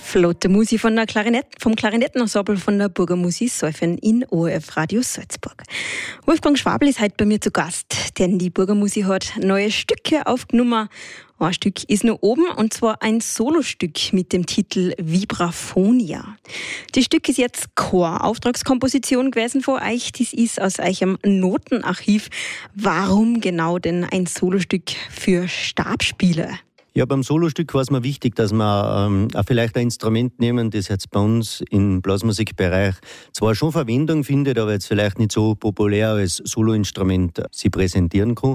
Flotte Musik von der vom Klarinettenensemble von der Burgermusik Seufen in ORF Radio Salzburg. Wolfgang Schwabl ist heute bei mir zu Gast, denn die Burgermusik hat neue Stücke aufgenommen. Ein Stück ist noch oben, und zwar ein Solostück mit dem Titel Vibraphonia. Das Stück ist jetzt keine Auftragskomposition gewesen von euch, das ist aus eurem Notenarchiv. Warum genau denn ein Solostück für Stabspieler? Ja, beim Solostück war es mir wichtig, dass wir auch vielleicht ein Instrument nehmen, das jetzt bei uns im Blasmusikbereich zwar schon Verwendung findet, aber jetzt vielleicht nicht so populär als Soloinstrument sie präsentieren kann.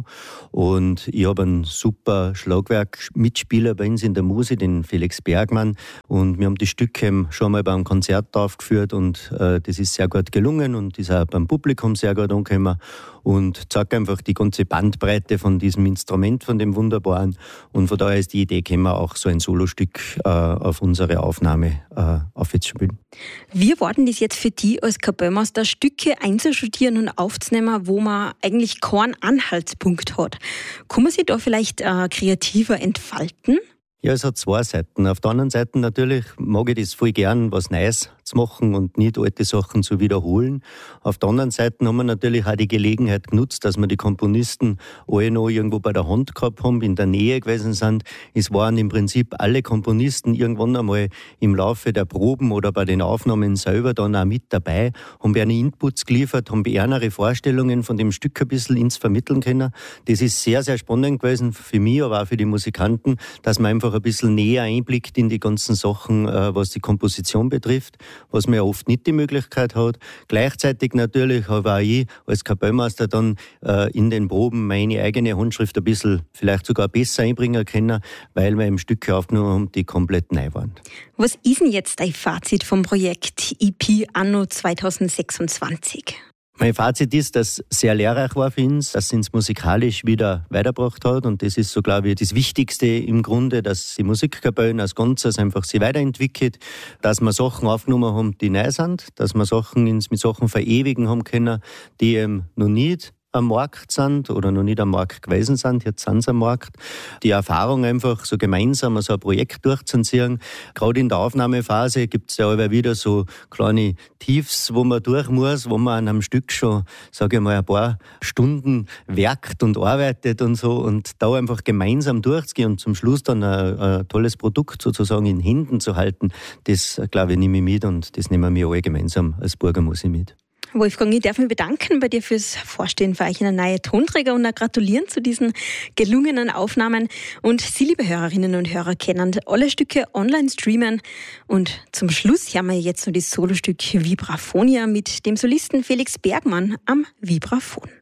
Und ich habe einen super Schlagwerk-Mitspieler bei uns in der Musik, den Felix Bergmann. Und wir haben das Stück schon mal beim Konzert aufgeführt und das ist sehr gut gelungen und ist auch beim Publikum sehr gut angekommen und zeigt einfach die ganze Bandbreite von diesem Instrument, von dem Wunderbaren. Und von daher ist die Idee, können wir auch so ein Solostück auf unsere Aufnahme aufspielen. Wie war denn das jetzt für dich als Kapellmeister, Stücke einzustudieren und aufzunehmen, wo man eigentlich keinen Anhaltspunkt hat? Kann man sich da vielleicht kreativer entfalten? Ja, es hat zwei Seiten. Auf der anderen Seite natürlich mag ich das voll gern, was Neues zu machen und nicht alte Sachen zu wiederholen. Auf der anderen Seite haben wir natürlich auch die Gelegenheit genutzt, dass wir die Komponisten alle noch irgendwo bei der Hand gehabt haben, in der Nähe gewesen sind. Es waren im Prinzip alle Komponisten irgendwann einmal im Laufe der Proben oder bei den Aufnahmen selber dann auch mit dabei, haben ihre Inputs geliefert, haben ihre Vorstellungen von dem Stück ein bisschen ins vermitteln können. Das ist sehr, sehr spannend gewesen für mich, aber auch für die Musikanten, dass man einfach ein bisschen näher einblickt in die ganzen Sachen, was die Komposition betrifft, was man ja oft nicht die Möglichkeit hat. Gleichzeitig natürlich habe auch ich als Kapellmeister dann in den Proben meine eigene Handschrift ein bisschen vielleicht sogar besser einbringen können, weil wir eben Stücke aufgenommen haben, die komplett neu waren. Was ist denn jetzt dein Fazit vom Projekt EP Anno 2026? Mein Fazit ist, dass es sehr lehrreich war für uns, dass es uns musikalisch wieder weitergebracht hat. Und das ist so, glaube ich, das Wichtigste im Grunde, dass die Musikkapellen als Ganzes einfach sich weiterentwickelt, dass wir Sachen aufgenommen haben, die neu sind, dass wir uns mit Sachen verewigen haben können, die eben noch nicht am Markt sind oder noch nicht am Markt gewesen sind. Jetzt sind sie am Markt. Die Erfahrung einfach so gemeinsam so ein Projekt durchzuziehen. Gerade in der Aufnahmephase gibt es ja immer wieder so kleine Tiefs, wo man durch muss, wo man an einem Stück schon, sage ich mal, ein paar Stunden werkt und arbeitet und so, und da einfach gemeinsam durchzugehen und zum Schluss dann ein tolles Produkt sozusagen in Händen zu halten, das, glaube ich, nehme ich mit und das nehmen wir alle gemeinsam als Burgermusik mit. Wolfgang, ich darf mich bedanken bei dir fürs Vorstellen für euch eine neue Tonträger und auch gratulieren zu diesen gelungenen Aufnahmen. Und Sie, liebe Hörerinnen und Hörer, können alle Stücke online streamen. Und zum Schluss hören wir jetzt noch das Solostück Vibraphonia mit dem Solisten Felix Bergmann am Vibraphon.